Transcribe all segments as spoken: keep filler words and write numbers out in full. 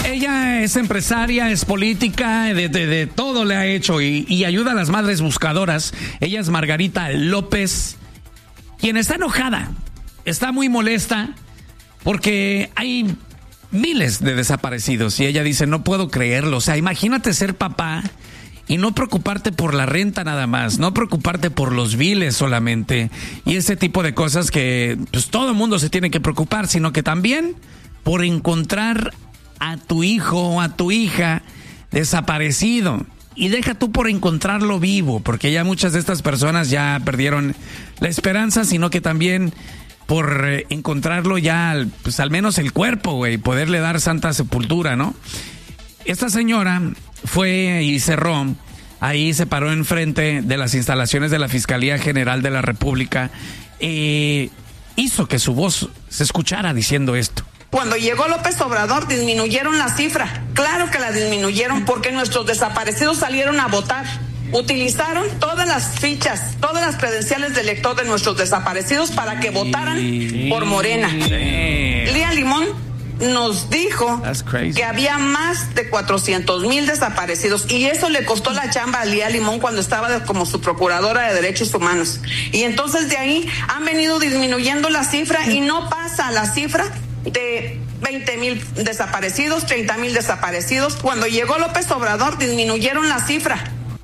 ella es empresaria, es política, de, de, de todo le ha hecho y, y ayuda a las madres buscadoras. Ella es Margarita López, quien está enojada, está muy molesta porque hay miles de desaparecidos y ella dice, no puedo creerlo. O sea, imagínate ser papá y no preocuparte por la renta nada más, no preocuparte por los biles solamente y ese tipo de cosas que pues todo el mundo se tiene que preocupar, sino que también por encontrar a tu hijo o a tu hija desaparecido. Y deja tú por encontrarlo vivo, porque ya muchas de estas personas ya perdieron la esperanza, sino que también por eh, encontrarlo ya, pues al menos el cuerpo, güey, poderle dar santa sepultura, ¿no? Esta señora fue y cerró, ahí se paró enfrente de las instalaciones de la Fiscalía General de la República, eh, hizo que su voz se escuchara diciendo esto. Cuando llegó López Obrador disminuyeron la cifra, claro que la disminuyeron porque nuestros desaparecidos salieron a votar. Utilizaron todas las fichas, todas las credenciales del elector de nuestros desaparecidos para que votaran por Morena. Lía Limón nos dijo que había más de cuatrocientos mil desaparecidos y eso le costó la chamba a Lía Limón cuando estaba como su procuradora de derechos humanos. Y entonces de ahí han venido disminuyendo la cifra y no pasa la cifra de veinte mil desaparecidos, treinta mil desaparecidos. Cuando llegó López Obrador disminuyeron la cifra.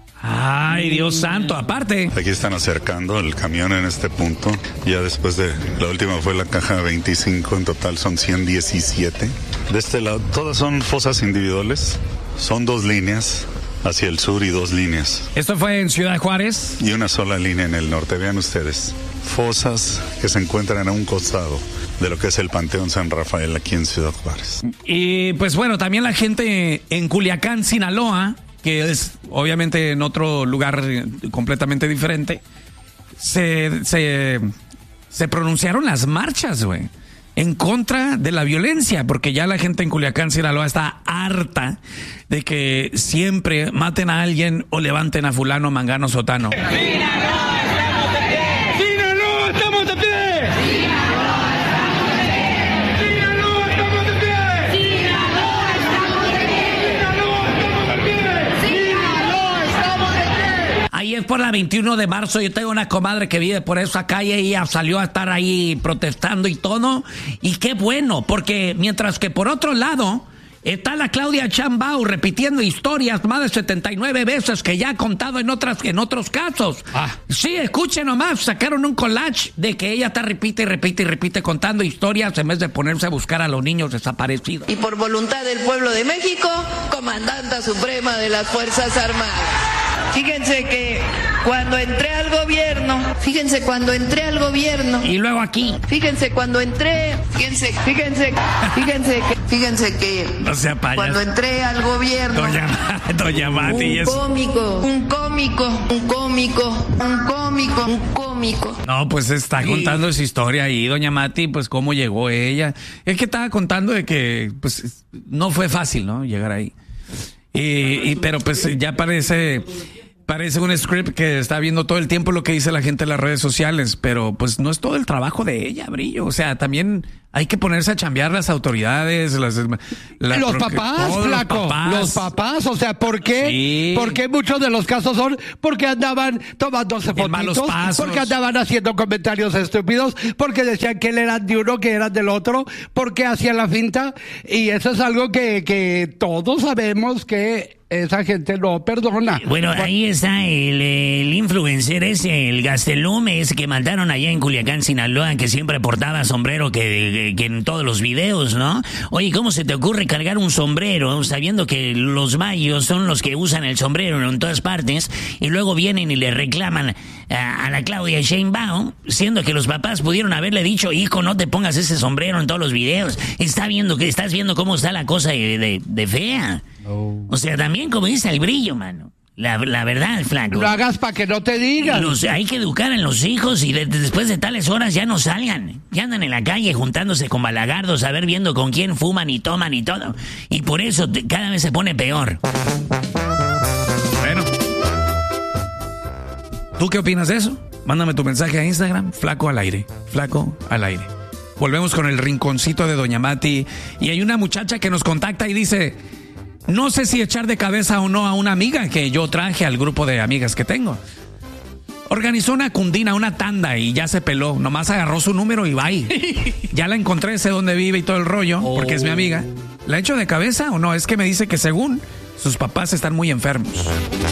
Ay, Dios santo, aparte. Aquí están acercando el camión en este punto. Ya después de la última fue la caja veinticinco, en total son ciento diecisiete. De este lado, todas son fosas individuales. Son dos líneas hacia el sur y dos líneas. Esto fue en Ciudad Juárez. Y una sola línea en el norte. Vean ustedes. Fosas que se encuentran a un costado de lo que es el Panteón San Rafael aquí en Ciudad Juárez. Y pues bueno, también la gente en Culiacán, Sinaloa, que es obviamente en otro lugar completamente diferente, se, se, se pronunciaron las marchas, güey, en contra de la violencia, porque ya la gente en Culiacán, Sinaloa está harta de que siempre maten a alguien o levanten a fulano, mangano, sotano. ¡Sinaloa, estamos de pie! ¡Sinaloa, estamos de pie! Ahí es por la veintiuno de marzo, yo tengo una comadre que vive por esa calle y ella salió a estar ahí protestando y todo, y qué bueno, porque mientras que por otro lado está la Claudia Sheinbaum repitiendo historias más de setenta y nueve veces que ya ha contado en otras en otros casos. Ah. Sí, escuchen nomás, sacaron un collage de que ella está repite y repite y repite contando historias en vez de ponerse a buscar a los niños desaparecidos. Y por voluntad del pueblo de México, Comandanta Suprema de las Fuerzas Armadas. Fíjense que cuando entré al gobierno, fíjense cuando entré al gobierno. Y luego aquí. Fíjense cuando entré, fíjense, fíjense, fíjense que, fíjense que no sea payaso. Cuando entré al gobierno. Doña, doña Mati. Un cómico, un cómico, un cómico, un cómico, un cómico. No, pues está sí. contando esa historia ahí, doña Mati, pues cómo llegó ella. Es que estaba contando de que, pues, no fue fácil, ¿no? Llegar ahí. Y, y pero pues ya parece parece un script que está viendo todo el tiempo lo que dice la gente en las redes sociales, pero pues no es todo el trabajo de ella, Brillo. O sea, también hay que ponerse a chambear las autoridades, las, la, los papás, flaco, los papás. los papás, o sea, ¿por qué? Sí. Porque muchos de los casos son porque andaban tomándose fotitos, porque andaban haciendo comentarios estúpidos, porque decían que él era de uno, que eran del otro, porque hacían la finta, y eso es algo que, que todos sabemos que esa gente no perdona. Bueno, ahí está el, el influencer ese, el Gastelum, ese que mataron allá en Culiacán, Sinaloa, que siempre portaba sombrero que, que en todos los videos, ¿no? Oye, ¿cómo se te ocurre cargar un sombrero sabiendo que los mayos son los que usan el sombrero en todas partes y luego vienen y le reclaman a, a la Claudia Sheinbaum, siendo que los papás pudieron haberle dicho, hijo, no te pongas ese sombrero en todos los videos, está viendo que estás viendo cómo está la cosa de, de, de fea. No. O sea, también como dice el Brillo, mano. La, la verdad, flaco. Lo hagas para que no te digan. Los, hay que educar a los hijos y de, de, después de tales horas ya no salgan. Ya andan en la calle juntándose con balagardos, a ver viendo con quién fuman y toman y todo. Y por eso te, cada vez se pone peor. Bueno. ¿Tú qué opinas de eso? Mándame tu mensaje a Instagram, Flaco al aire. Flaco al aire. Volvemos con el rinconcito de Doña Mati. Y hay una muchacha que nos contacta y dice, no sé si echar de cabeza o no a una amiga que yo traje al grupo de amigas que tengo. Organizó una cundina, una tanda y ya se peló. Nomás agarró su número y bye. Ya la encontré, sé dónde vive y todo el rollo, oh. porque es mi amiga. ¿La echo de cabeza o no? Es que me dice que según sus papás están muy enfermos.